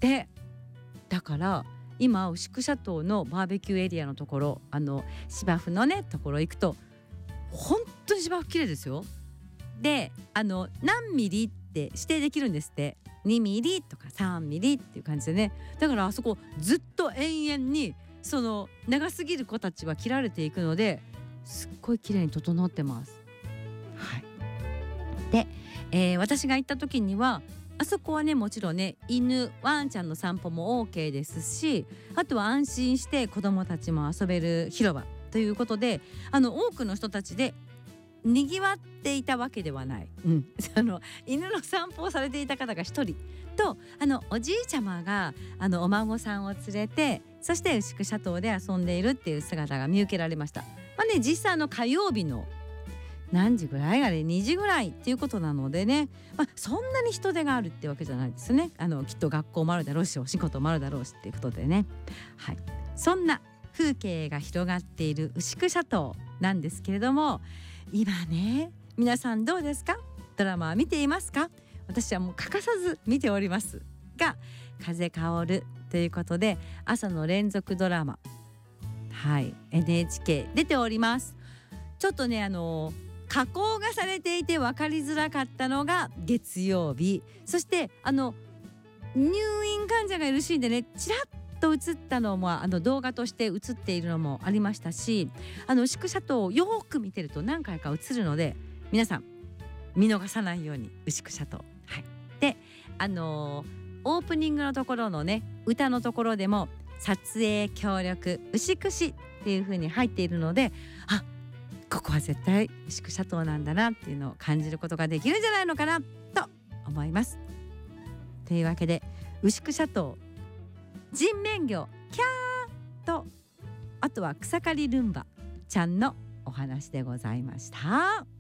でだから今牛久シャトーのバーベキューエリアのところ芝生のねところ行くと本当に芝生綺麗ですよ。で何ミリって指定できるんですって。2ミリとか3ミリっていう感じでね。だからあそこずっと延々にその長すぎる子たちは切られていくのですっごい綺麗に整ってます。はい。で、私が行った時にはあそこはねもちろんね犬ワンちゃんの散歩も OK ですし、あとは安心して子どもたちも遊べる広場ということで多くの人たちでにぎわっていたわけではない、犬の散歩をされていた方が一人とおじいちゃまがお孫さんを連れてそして牛久シャトーで遊んでいるっていう姿が見受けられました。実際火曜日の何時ぐらいあれ2時ぐらいっていうことなのでね、そんなに人手があるってわけじゃないですね。きっと学校もあるだろうしお仕事もあるだろうしっていうことでね、はい、そんな風景が広がっている牛久シャトーなんですけれども、今ね皆さんどうですか？ドラマは見ていますか？私はもう欠かさず見ておりますが、風薫るということで朝の連続ドラマ、はい、NHK 出ております。ちょっとね加工がされていて分かりづらかったのが月曜日、そして入院患者がいるシーンでねちらっと映ったのも動画として映っているのもありましたし、牛久シャトーをよく見てると何回か映るので皆さん見逃さないように牛久シャトー、はい、でオープニングのところのね歌のところでも撮影協力牛久市っていう風に入っているので、ここは絶対牛久シャトーなんだなっていうのを感じることができるんじゃないのかなと思います。というわけで牛久シャトー人面魚キャーとあとは草刈りルンバちゃんのお話でございました。